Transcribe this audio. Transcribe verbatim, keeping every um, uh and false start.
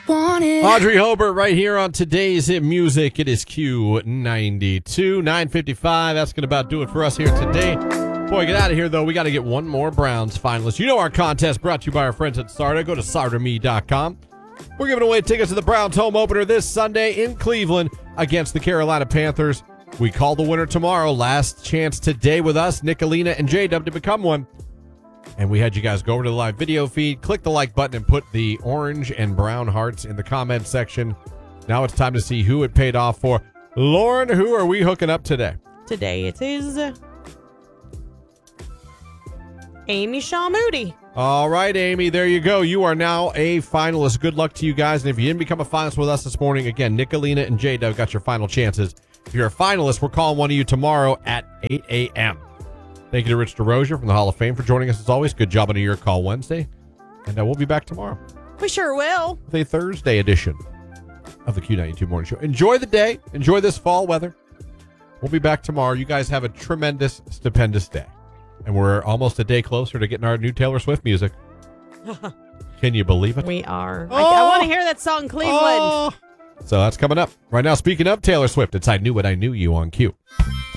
wanted. Audrey Hobart right here on today's Hit Music. It is Q ninety-two, nine fifty-five. That's going to about do it for us here today. Before we get out of here, though, we got to get one more Browns finalist. You know our contest brought to you by our friends at Sarda. Go to sarda me dot com. We're giving away tickets to the Browns home opener this Sunday in Cleveland against the Carolina Panthers. We call the winner tomorrow. Last chance today with us, Nicolina and J-Dub, to become one. And we had you guys go over to the live video feed, click the like button, and put the orange and brown hearts in the comment section. Now it's time to see who it paid off for. Lauren, who are we hooking up today? Today it is uh, Amy Shaw Moody. All right, Amy, there you go. You are now a finalist. Good luck to you guys. And if you didn't become a finalist with us this morning, again, Nicolina and J-Dub got your final chances. If you're a finalist, we're calling one of you tomorrow at eight a.m. Thank you to Rich DeRozier from the Hall of Fame for joining us as always. Good job on a Your Call Wednesday. And uh, we'll be back tomorrow We sure will. with a Thursday edition of the Q ninety-two Morning Show. Enjoy the day. Enjoy this fall weather. We'll be back tomorrow. You guys have a tremendous, stupendous day. And we're almost a day closer to getting our new Taylor Swift music. Can you believe it? We are. Oh! I, I want to hear that song, Cleveland. Oh. So that's coming up. Right now, speaking of Taylor Swift, it's I Knew What I Knew You on Q.